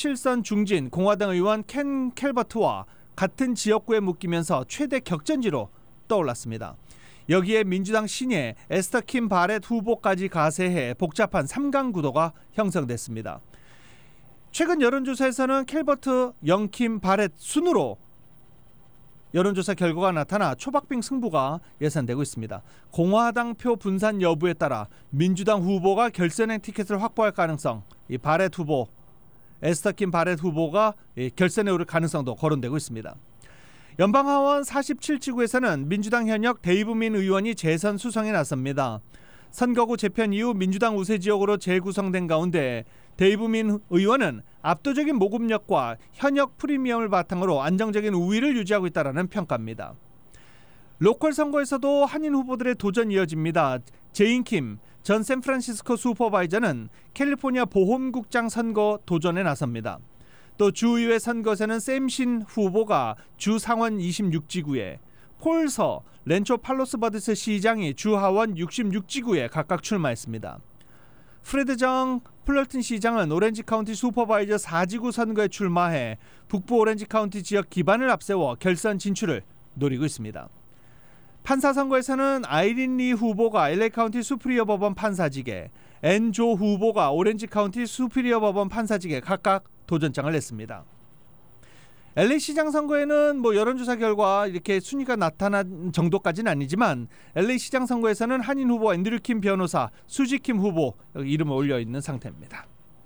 47선 중진 공화당 의원 켄 캘버트와 같은 지역구에 묶이면서 최대 격전지로 떠올랐습니다. 여기에 민주당 신예 에스터 킴 바렛 후보까지 가세해 복잡한 3강 구도가 형성됐습니다. 최근 여론조사에서는 캘버트, 영킴, 바렛 순으로 여론조사 결과가 나타나 초박빙 승부가 예상되고 있습니다. 공화당 표 분산 여부에 따라 민주당 후보가 결선행 티켓을 확보할 가능성, 이 바렛 후보, 에스터 킴 바렛 후보가 결선에 오를 가능성도 거론되고 있습니다. 연방하원 47지구에서는 민주당 현역 데이브 민 의원이 재선 수성에 나섭니다. 선거구 재편 이후 민주당 우세 지역으로 재구성된 가운데 데이브 민 의원은 압도적인 모금력과 현역 프리미엄을 바탕으로 안정적인 우위를 유지하고 있다는 평가입니다. 로컬 선거에서도 한인 후보들의 도전이 이어집니다. 제인 킴 전 샌프란시스코 슈퍼바이저는 캘리포니아 보험국장 선거 도전에 나섭니다. 또 주의회 선거에서는 샘신 후보가 주 상원 26지구에, 폴서 렌초 팔로스 버디스 시장이 주 하원 66지구에 각각 출마했습니다. 프레드 정 플러튼 시장은 오렌지 카운티 슈퍼바이저 4지구 선거에 출마해 북부 오렌지 카운티 지역 기반을 앞세워 결선 진출을 노리고 있습니다. 판사 선거에서는 아이린 리 후보가 LA 카운티 수피리어 법원 판사직에, 앤 조 후보가 오렌지 카운티 수피리어 법원 판사직에 각각 도전장을 냈습니다. LA 시장 선거에는 여론조사 결과 이렇게 순위가 나타난 정도까지는 아니지만 LA 시장 선거에서는 한인 후보 앤드류 킴 변호사, 수지 킴 후보 여기 이름을 올려 있는 상태입니다.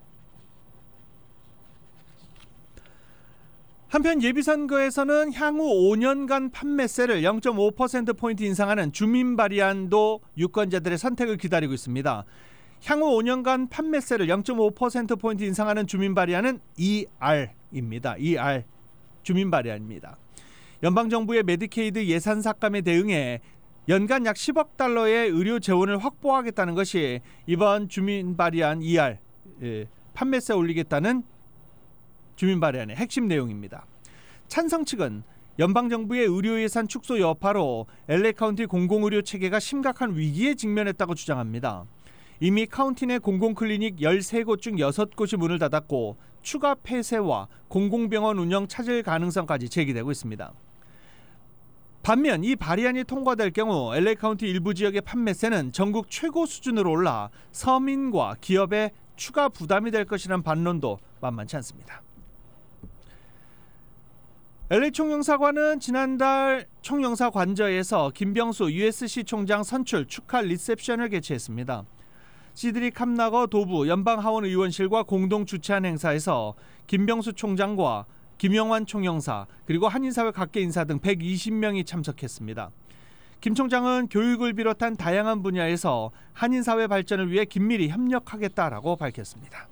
한편 예비선거에서는 향후 5년간 판매세를 0.5%포인트 인상하는 주민 발의안도 유권자들의 선택을 기다리고 있습니다. 향후 5년간 판매세를 0.5%포인트 인상하는 주민 발의안은 ER입니다. ER 주민 발의안입니다. 연방정부의 메디케이드 예산 삭감에 대응해 연간 약 10억 달러의 의료 재원을 확보하겠다는 것이 이번 주민 발의안 ER 판매세 올리겠다는 주민 발의안의 핵심 내용입니다. 찬성 측은 연방정부의 의료 예산 축소 여파로 LA 카운티 공공의료 체계가 심각한 위기에 직면했다고 주장합니다. 이미 카운티 내 공공클리닉 13곳 중 6곳이 문을 닫았고 추가 폐쇄와 공공병원 운영 차질 가능성까지 제기되고 있습니다. 반면 이 발의안이 통과될 경우 LA 카운티 일부 지역의 판매세는 전국 최고 수준으로 올라 서민과 기업에 추가 부담이 될 것이라는 반론도 만만치 않습니다. LA 총영사관은 지난달 총영사관저에서 김병수 USC 총장 선출 축하 리셉션을 개최했습니다. 시드리 캄나거 도부 연방하원 의원실과 공동 주최한 행사에서 김병수 총장과 김영환 총영사 그리고 한인사회 각계 인사 등 120명이 참석했습니다. 김 총장은 교육을 비롯한 다양한 분야에서 한인사회 발전을 위해 긴밀히 협력하겠다라고 밝혔습니다.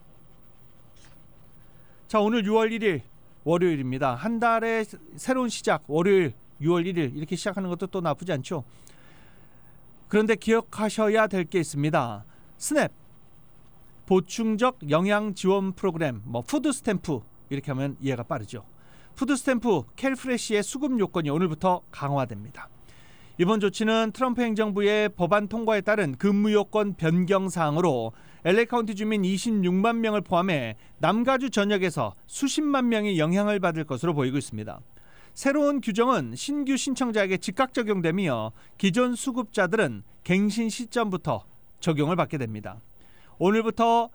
자, 오늘 6월 1일 월요일입니다. 한 달의 새로운 시작, 월요일 6월 1일 이렇게 시작하는 것도 또 나쁘지 않죠. 그런데 기억하셔야 될 게 있습니다. 스냅, 보충적 영양 지원 프로그램, 푸드 스탬프 이렇게 하면 이해가 빠르죠. 푸드 스탬프 캘프레시의 수급 요건이 오늘부터 강화됩니다. 이번 조치는 트럼프 행정부의 법안 통과에 따른 근무 요건 변경 사항으로 LA 카운티 주민 26만 명을 포함해 남가주 전역에서 수십만 명이 영향을 받을 것으로 보이고 있습니다. 새로운 규정은 신규 신청자에게 즉각 적용되며 기존 수급자들은 갱신 시점부터 적용을 받게 됩니다. 오늘부터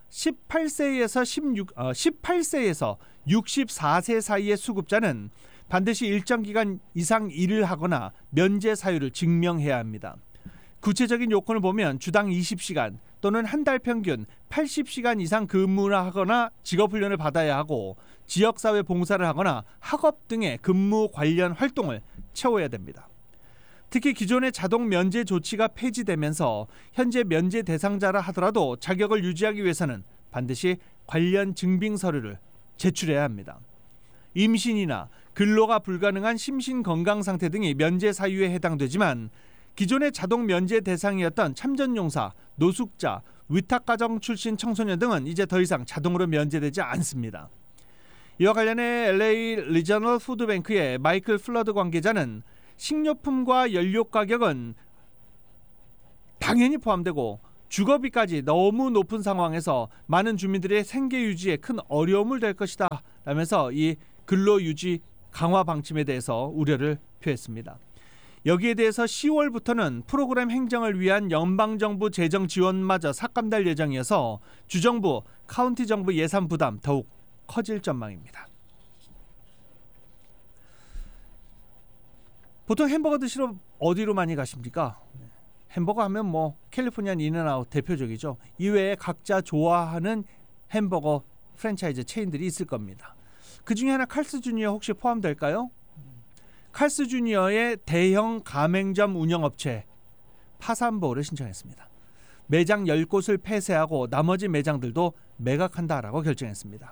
18세에서 64세 사이의 수급자는 반드시 일정 기간 이상 일을 하거나 면제 사유를 증명해야 합니다. 구체적인 요건을 보면 주당 20시간 또는 한 달 평균 80시간 이상 근무를 하거나 직업훈련을 받아야 하고 지역사회 봉사를 하거나 학업 등의 근무 관련 활동을 채워야 됩니다. 특히 기존의 자동 면제 조치가 폐지되면서 현재 면제 대상자라 하더라도 자격을 유지하기 위해서는 반드시 관련 증빙 서류를 제출해야 합니다. 임신이나 근로가 불가능한 심신 건강 상태 등이 면제 사유에 해당되지만 기존의 자동 면제 대상이었던 참전용사, 노숙자, 위탁가정 출신 청소년 등은 이제 더 이상 자동으로 면제되지 않습니다. 이와 관련해 LA 리저널 푸드뱅크의 마이클 플러드 관계자는 식료품과 연료 가격은 당연히 포함되고 주거비까지 너무 높은 상황에서 많은 주민들의 생계 유지에 큰 어려움을 될 것이다 라면서 이 근로유지 강화 방침에 대해서 우려를 표했습니다. 여기에 대해서 10월부터는 프로그램 행정을 위한 연방정부 재정 지원마저 삭감될 예정이어서 주정부, 카운티 정부 예산 부담 더욱 커질 전망입니다. 보통 햄버거 드시러 어디로 많이 가십니까? 햄버거 하면 뭐 캘리포니안 인앤아웃 대표적이죠. 이외에 각자 좋아하는 햄버거 프랜차이즈 체인들이 있을 겁니다. 그중에 하나 칼스 주니어 혹시 포함될까요? 칼스 주니어의 대형 가맹점 운영업체 파산보호를 신청했습니다. 매장 10곳을 폐쇄하고 나머지 매장들도 매각한다라고 결정했습니다.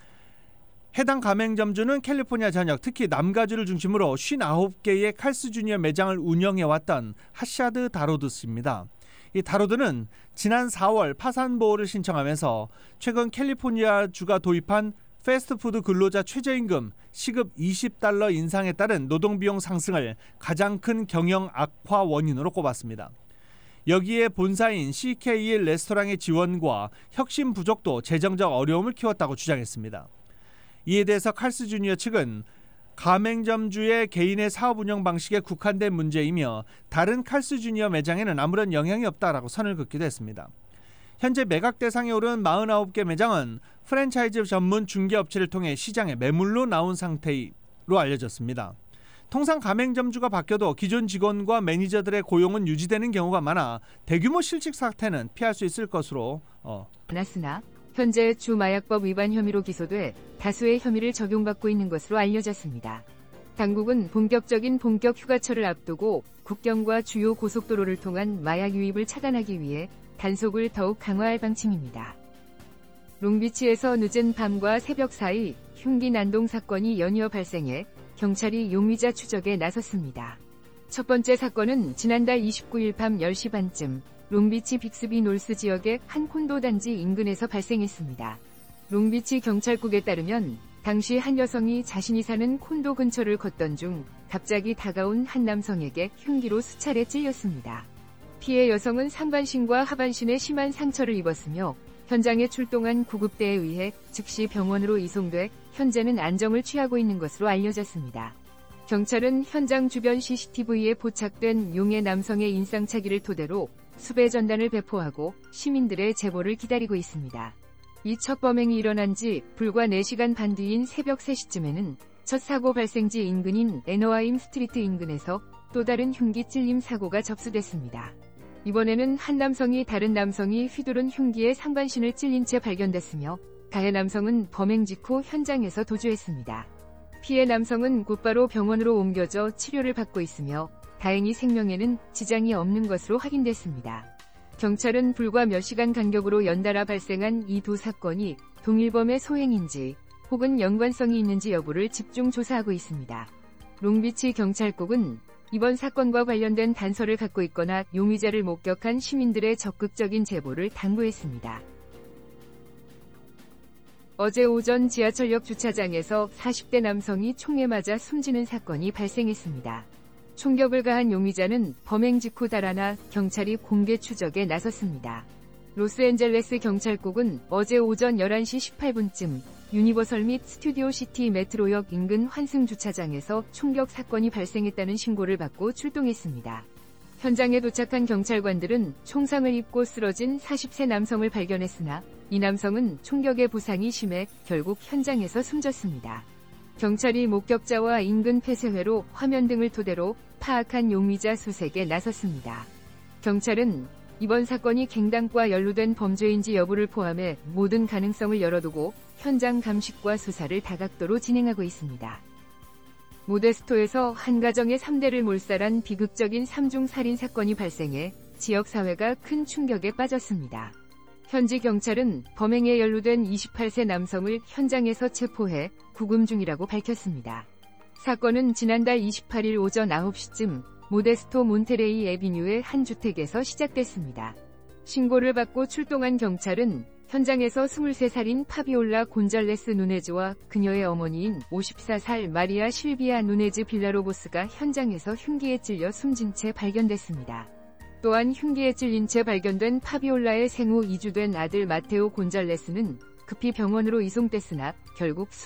해당 가맹점주는 캘리포니아 전역, 특히 남가주를 중심으로 59개의 칼스 주니어 매장을 운영해왔던 하샤드 다로드 씨입니다. 이 다로드는 지난 4월 파산보호를 신청하면서 최근 캘리포니아주가 도입한 패스트푸드 근로자 최저임금 시급 $20 인상에 따른 노동비용 상승을 가장 큰 경영 악화 원인으로 꼽았습니다. 여기에 본사인 CKE 레스토랑의 지원과 혁신 부족도 재정적 어려움을 키웠다고 주장했습니다. 이에 대해서 칼스 주니어 측은 가맹점주의 개인의 사업 운영 방식에 국한된 문제이며 다른 칼스 주니어 매장에는 아무런 영향이 없다라고 선을 긋기도 했습니다. 현재 매각 대상에 오른 49개 매장은 프랜차이즈 전문 중개업체를 통해 시장에 매물로 나온 상태로 알려졌습니다. 통상 가맹점주가 바뀌어도 기존 직원과 매니저들의 고용은 유지되는 경우가 많아 대규모 실직 사태는 피할 수 있을 것으로 나스나 현재 주마약법 위반 혐의로 기소돼 다수의 혐의를 적용받고 있는 것으로 알려졌습니다. 당국은 본격 휴가철을 앞두고 국경과 주요 고속도로를 통한 마약 유입을 차단하기 위해 단속을 더욱 강화할 방침입니다. 롱비치에서 늦은 밤과 새벽 사이 흉기 난동 사건이 연이어 발생해 경찰이 용의자 추적에 나섰습니다. 첫 번째 사건은 지난달 29일 밤 10시 반쯤 롱비치 빅스비 놀스 지역의 한 콘도 단지 인근에서 발생했습니다. 롱비치 경찰국에 따르면 당시 한 여성이 자신이 사는 콘도 근처를 걷던 중 갑자기 다가온 한 남성에게 흉기로 수차례 찔렸습니다. 피해 여성은 상반신과 하반신에 심한 상처를 입었으며 현장에 출동한 구급대에 의해 즉시 병원으로 이송돼 현재는 안정을 취하고 있는 것으로 알려졌습니다. 경찰은 현장 주변 CCTV에 포착된 용의 남성의 인상착의를 토대로 수배 전단을 배포하고 시민들의 제보를 기다리고 있습니다. 이 첫 범행이 일어난 지 불과 4시간 반 뒤인 새벽 3시쯤에는 첫 사고 발생지 인근인 애너하임 스트리트 인근에서 또 다른 흉기 찔림 사고가 접수됐습니다. 이번에는 한 남성이 다른 남성이 휘두른 흉기에 상반신을 찔린 채 발견됐으며 가해 남성은 범행 직후 현장에서 도주했습니다. 피해 남성은 곧바로 병원으로 옮겨져 치료를 받고 있으며 다행히 생명에는 지장이 없는 것으로 확인됐습니다. 경찰은 불과 몇 시간 간격으로 연달아 발생한 이 두 사건이 동일범의 소행인지 혹은 연관성이 있는지 여부를 집중 조사하고 있습니다. 롱비치 경찰국은 이번 사건과 관련된 단서를 갖고 있거나 용의자를 목격한 시민들의 적극적인 제보를 당부했습니다. 어제 오전 지하철역 주차장에서 40대 남성이 총에 맞아 숨지는 사건이 발생했습니다. 총격을 가한 용의자는 범행 직후 달아나 경찰이 공개 추적에 나섰습니다. 로스앤젤레스 경찰국은 어제 오전 11시 18분쯤 유니버설 및 스튜디오 시티 메트로역 인근 환승 주차장에서 총격 사건이 발생했다는 신고를 받고 출동했습니다. 현장에 도착한 경찰관들은 총상을 입고 쓰러진 40세 남성을 발견했으나 이 남성은 총격의 부상이 심해 결국 현장에서 숨졌습니다. 경찰이 목격자와 인근 폐쇄회로 화면 등을 토대로 파악한 용의자 수색에 나섰습니다. 경찰은 이번 사건이 갱단과 연루된 범죄인지 여부를 포함해 모든 가능성을 열어두고 현장 감식과 수사를 다각도로 진행하고 있습니다. 모데스토에서 한 가정의 3대를 몰살한 비극적인 3중 살인 사건이 발생해 지역사회가 큰 충격에 빠졌습니다. 현지 경찰은 범행에 연루된 28세 남성을 현장에서 체포해 구금 중이라고 밝혔습니다. 사건은 지난달 28일 오전 9시쯤 모데스토 몬테레이 애비뉴의 한 주택에서 시작됐습니다. 신고를 받고 출동한 경찰은 현장에서 23살인 파비올라 곤잘레스 누네즈와 그녀의 어머니인 54살 마리아 실비아 누네즈 빌라로보스가 현장에서 흉기에 찔려 숨진 채 발견됐습니다. 또한 흉기에 찔린 채 발견된 파비올라의 생후 2주 된 아들 마테오 곤잘레스는 급히 병원으로 이송됐으나 결국